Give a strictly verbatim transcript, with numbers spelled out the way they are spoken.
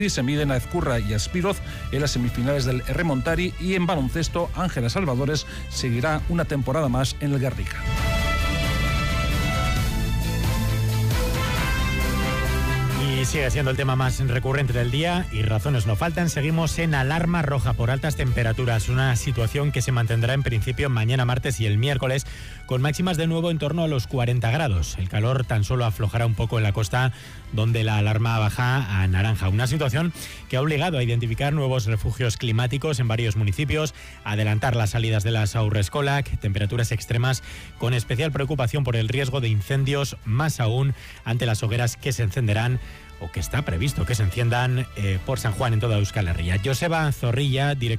y se miden a Ezcurra y a Spiroz en las semifinales del Erremontari, y en baloncesto Ángela Salvadores seguirá una temporada más en el Guernica. Y sigue siendo el tema más recurrente del día y razones no faltan. Seguimos en alarma roja por altas temperaturas, una situación que se mantendrá en principio mañana martes y el miércoles, con máximas de nuevo en torno a los cuarenta grados. El calor tan solo aflojará un poco en la costa, donde la alarma baja a naranja. Una situación que ha obligado a identificar nuevos refugios climáticos en varios municipios, a adelantar las salidas de las Haurreskolak, temperaturas extremas con especial preocupación por el riesgo de incendios, más aún ante las hogueras que se encenderán o que está previsto que se enciendan eh, por San Juan en toda Euskal Herria. Joseba Zorrilla, director